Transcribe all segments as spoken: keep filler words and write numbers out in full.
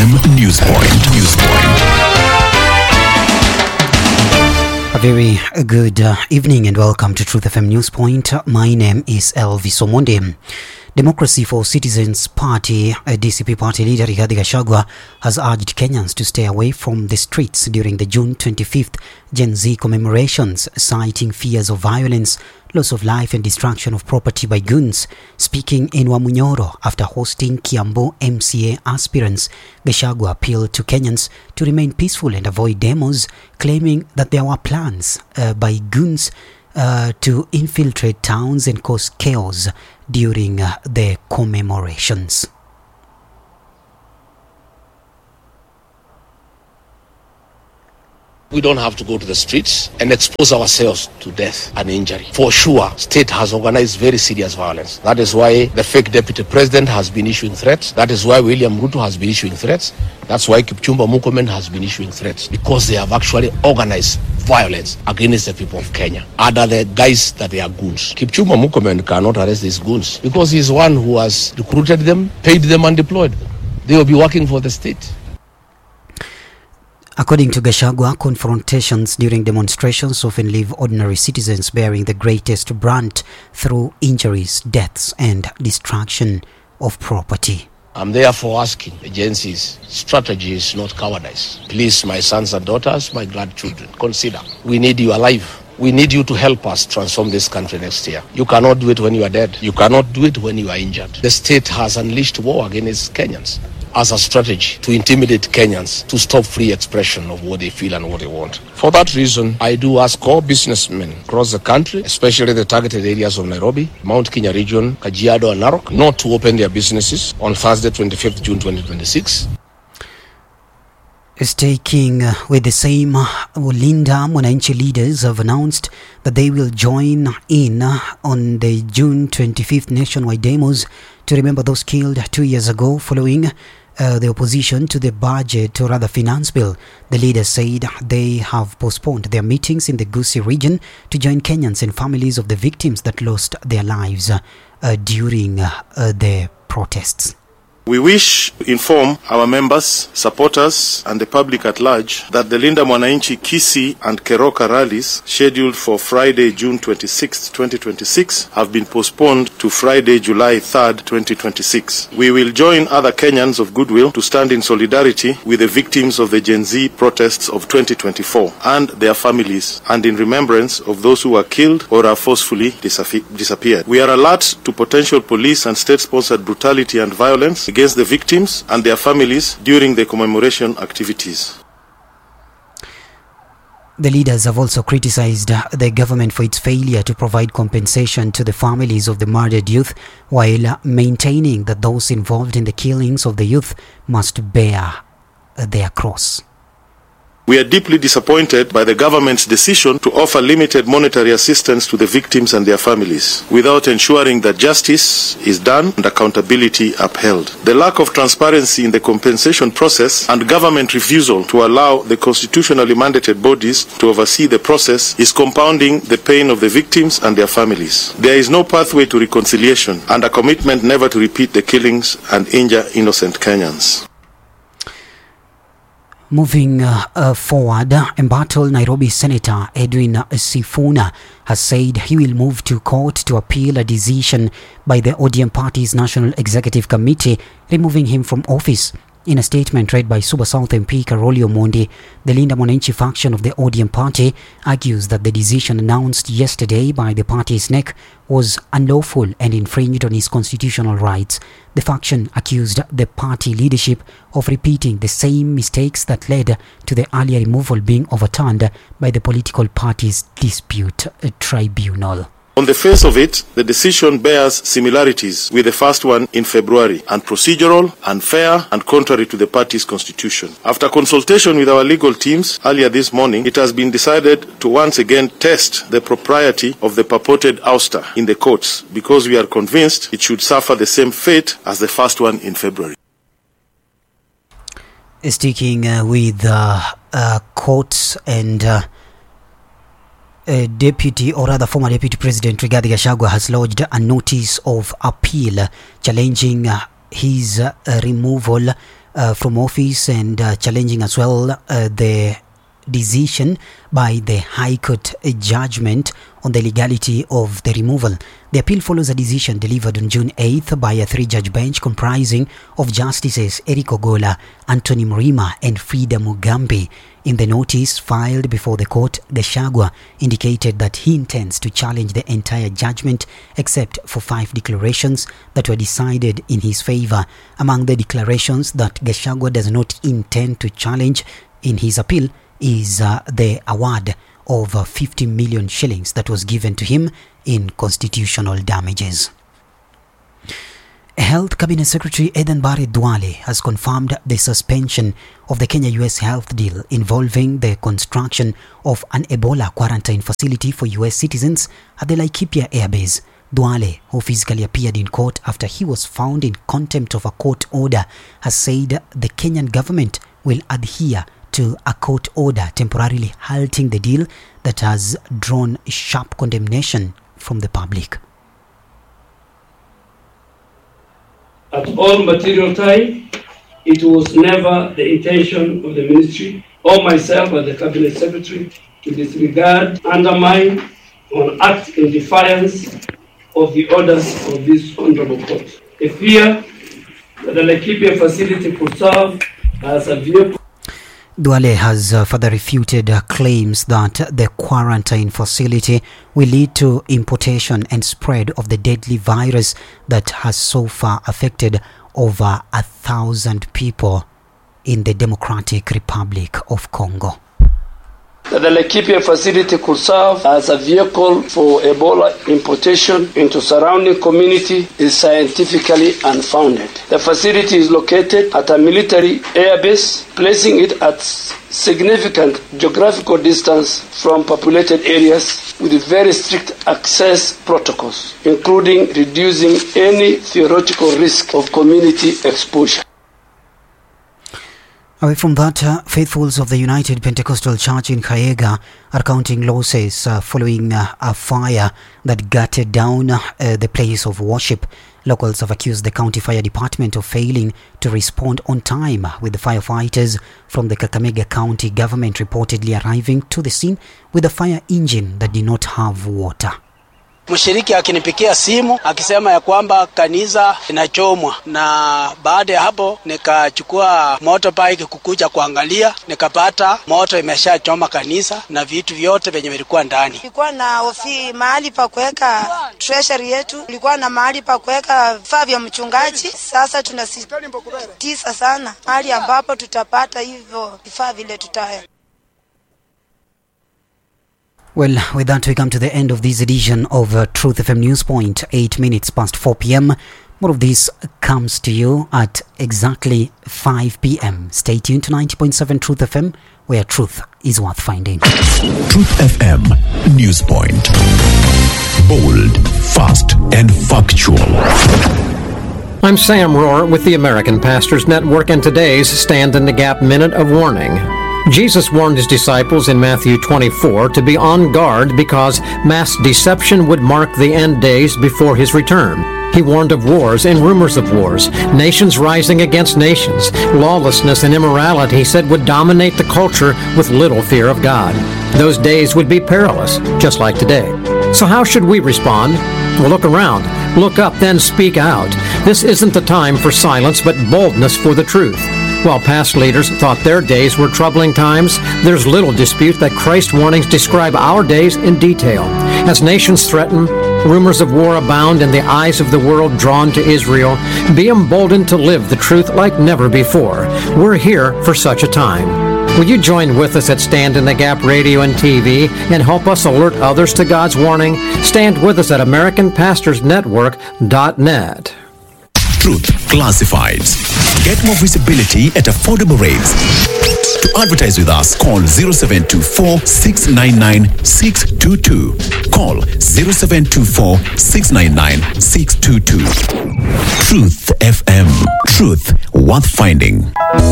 M News Point. News Point. A very good uh, evening and welcome to Truth F M News Point. My name is Elvis Omonde. Democracy for Citizens Party, a D C P party leader Rigathi Gachagua has urged Kenyans to stay away from the streets during the June twenty-fifth Gen Z commemorations, citing fears of violence, loss of life and destruction of property by goons. Speaking in Wamunyoro after hosting Kiambu M C A aspirants, Gachagua appealed to Kenyans to remain peaceful and avoid demos, claiming that there were plans uh, by goons uh, to infiltrate towns and cause chaos during uh, the commemorations. We don't have to go to the streets and expose ourselves to death and injury. For sure, state has organized very serious violence. That is why the fake deputy president has been issuing threats. That is why William Ruto has been issuing threats. That's why Kipchumba Murkomen has been issuing threats, because they have actually organized violence against the people of Kenya. Other the guys that they are goons. Kipchumba Murkomen cannot arrest these goons because he's one who has recruited them, paid them and deployed them. They will be working for the state. According to Gachagua, confrontations during demonstrations often leave ordinary citizens bearing the greatest brunt through injuries, deaths, and destruction of property. I'm therefore asking agencies, strategy is not cowardice. Please, my sons and daughters, my grandchildren, consider. We need you alive. We need you to help us transform this country next year. You cannot do it when you are dead. You cannot do it when you are injured. The state has unleashed war against Kenyans as a strategy to intimidate Kenyans to stop free expression of what they feel and what they want. For that reason, I do ask all businessmen across the country, especially the targeted areas of Nairobi, Mount Kenya region, Kajiado and Narok, not to open their businesses on Thursday, twenty-fifth June twenty twenty-six. Staking with the same, Linda Mwananchi leaders have announced that they will join in on the June twenty-fifth nationwide demos to remember those killed two years ago following uh, the opposition to the budget, or rather finance bill. The leaders said they have postponed their meetings in the Gusii region to join Kenyans and families of the victims that lost their lives uh, during uh, the protests. We wish to inform our members, supporters, and the public at large that the Linda Mwananchi, Kisii, and Keroka rallies scheduled for Friday, June twenty-sixth, twenty twenty-six have been postponed to Friday, July third, twenty twenty-six. We will join other Kenyans of goodwill to stand in solidarity with the victims of the Gen Z protests of twenty twenty-four and their families, and in remembrance of those who were killed or are forcefully disappeared. We are alert to potential police and state-sponsored brutality and violence against the victims and their families during the commemoration activities. The leaders have also criticized the government for its failure to provide compensation to the families of the murdered youth, while maintaining that those involved in the killings of the youth must bear their cross. We are deeply disappointed by the government's decision to offer limited monetary assistance to the victims and their families, without ensuring that justice is done and accountability upheld. The lack of transparency in the compensation process and government refusal to allow the constitutionally mandated bodies to oversee the process is compounding the pain of the victims and their families. There is no pathway to reconciliation and a commitment never to repeat the killings and injure innocent Kenyans. Moving uh, uh, forward, embattled Nairobi Senator Edwin Sifuna has said he will move to court to appeal a decision by the O D M party's National Executive Committee removing him from office. In a statement read by Suba South M P Karoli Omondi, the Linda Mwananchi faction of the O D M party argues that the decision announced yesterday by the party's N E C was unlawful and infringed on his constitutional rights. The faction accused the party leadership of repeating the same mistakes that led to the earlier removal being overturned by the political party's dispute tribunal. On the face of it, the decision bears similarities with the first one in February, and procedural, unfair, and contrary to the party's constitution. After consultation with our legal teams earlier this morning, it has been decided to once again test the propriety of the purported ouster in the courts, because we are convinced it should suffer the same fate as the first one in February. Sticking uh, with uh, uh, courts and uh, Uh, Deputy, or rather former Deputy President Rigathi Gachagua has lodged a notice of appeal challenging uh, his uh, removal uh, from office and uh, challenging as well uh, the decision by the High Court judgment on the legality of the removal. The appeal follows a decision delivered on June eighth by a three-judge bench comprising of Justices Eric Ogola, Anthony Mrima and Frida Mugambi. In the notice filed before the court, Gachagua indicated that he intends to challenge the entire judgment except for five declarations that were decided in his favor. Among the declarations that Gachagua does not intend to challenge in his appeal is uh, the award of uh, fifty million shillings that was given to him in constitutional damages. Health Cabinet Secretary Aden Bare Duale has confirmed the suspension of the Kenya-U S health deal involving the construction of an Ebola quarantine facility for U S citizens at the Laikipia airbase. Duale, who physically appeared in court after he was found in contempt of a court order, has said the Kenyan government will adhere to a court order temporarily halting the deal that has drawn sharp condemnation from the public. At all material time, it was never the intention of the ministry or myself as the Cabinet Secretary to disregard, undermine, or act in defiance of the orders of this honorable court. The fear that the Laikipia facility could serve as a vehicle. Duale has uh, further refuted uh, claims that the quarantine facility will lead to importation and spread of the deadly virus that has so far affected over a thousand people in the Democratic Republic of Congo. That the Laikipia facility could serve as a vehicle for Ebola importation into surrounding community is scientifically unfounded. The facility is located at a military airbase, placing it at significant geographical distance from populated areas with very strict access protocols, including reducing any theoretical risk of community exposure. Away from that, uh, faithfuls of the United Pentecostal Church in Kaega are counting losses uh, following uh, a fire that gutted down uh, the place of worship. Locals have accused the county fire department of failing to respond on time, with the firefighters from the Kakamega County government reportedly arriving to the scene with a fire engine that did not have water. Mshiriki akinipikia simu akisema ya kwamba kanisa inachomwa, na baada ya hapo nikachukua motorbike kukuja kuangalia, nikapata moto imeshachoma kanisa na vitu vyote venye vilikuwa ndani. Kulikuwa na ofi mahali pa kuweka treasury yetu, kulikuwa na mahali pa kuweka vifaa vya mchungaji. Sasa tunasisitiza sana mahali ambapo tutapata hivyo vifaa vile tutaya. Well, with that we come to the end of this edition of uh, Truth F M News Point, eight minutes past four p.m. More of this comes to you at exactly five p.m. Stay tuned to ninety point seven Truth F M, where truth is worth finding. Truth F M News Point. Bold, fast and factual. I'm Sam Rohr with the American Pastors Network and today's Stand in the Gap Minute of Warning. Jesus warned his disciples in Matthew twenty-four to be on guard because mass deception would mark the end days before his return. He warned of wars and rumors of wars, nations rising against nations. Lawlessness and immorality, he said, would dominate the culture with little fear of God. Those days would be perilous, just like today. So how should we respond? Well, look around, look up, then speak out. This isn't the time for silence, but boldness for the truth. While past leaders thought their days were troubling times, there's little dispute that Christ's warnings describe our days in detail. As nations threaten, rumors of war abound, and the eyes of the world drawn to Israel, be emboldened to live the truth like never before. We're here for such a time. Will you join with us at Stand in the Gap Radio and T V and help us alert others to God's warning? Stand with us at American Pastors Network dot net. Truth Classifieds. Get more visibility at affordable rates. To advertise with us, call zero seven two four, six nine nine, six two two. Call zero seven two four, six nine nine, six two two. Truth F M. Truth worth finding.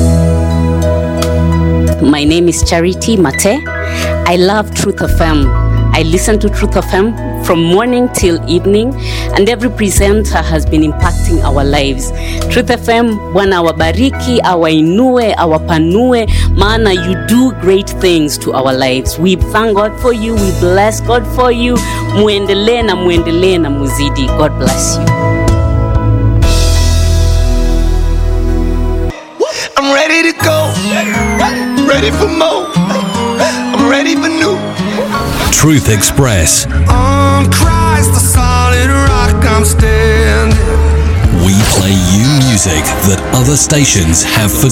My name is Charity Mate. I love Truth F M. I listen to Truth F M from morning till evening, and every presenter has been impacting our lives. Truth F M, Bwana awabariki, awainue, awapanue, maana you do great things to our lives. We thank God for you, we bless God for you. Muendelee na muendelee na muzidi. God bless you. I'm ready to go, ready for more, I'm ready for new. Truth Express. On Christ, the solid rock I'm standing. We play you music that other stations have forgotten.